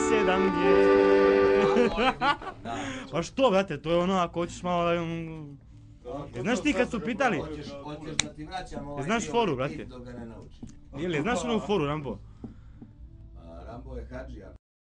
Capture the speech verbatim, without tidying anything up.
sedam G. Pa što, brate, to je ono ako hoćeš malo da... Znaš ti kad su pitali... Hoćeš da ti vraćam ovaj Znaš foru, brate? dok ga ne naučiš. Ili, znaš onu foru, Rambo? Rambo je hadžija.